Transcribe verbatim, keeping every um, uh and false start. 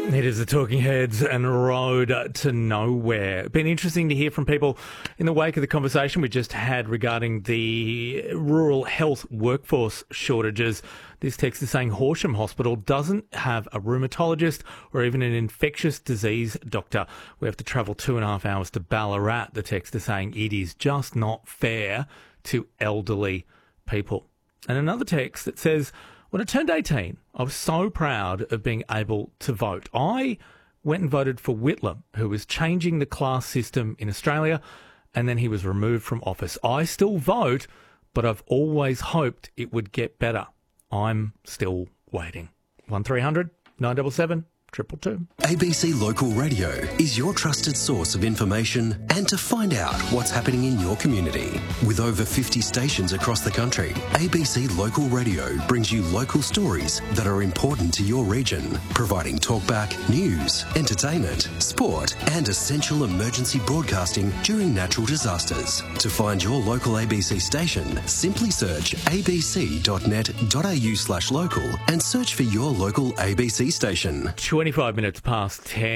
It is the Talking Heads and Road to Nowhere. Been interesting to hear from people in the wake of the conversation we just had regarding the rural health workforce shortages. This text is saying Horsham Hospital doesn't have a rheumatologist or even an infectious disease doctor. We have to travel two and a half hours to Ballarat. The text is saying it is just not fair to elderly people. And another text that says, when I turned eighteen, I was so proud of being able to vote. I went and voted for Whitlam, who was changing the class system in Australia, and then he was removed from office. I still vote, but I've always hoped it would get better. I'm still waiting. one three hundred nine seven seven two two two. A B C Local Radio is your trusted source of information and to find out what's happening in your community. With over fifty stations across the country, A B C Local Radio brings you local stories that are important to your region, providing talkback, news, entertainment, sport and essential emergency broadcasting during natural disasters. To find your local A B C station, simply search abc.net.au slash local and search for your local A B C station. twenty-five minutes past ten.